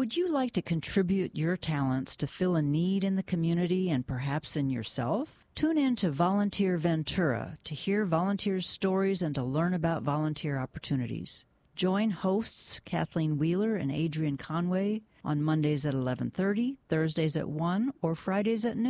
Would you like to contribute your talents to fill a need in the community and perhaps in yourself? Tune in to Volunteer Ventura to hear volunteers' stories and to learn about volunteer opportunities. Join hosts Kathleen Wheeler and Adrian Conway on Mondays at 11:30, Thursdays at 1, or Fridays at noon.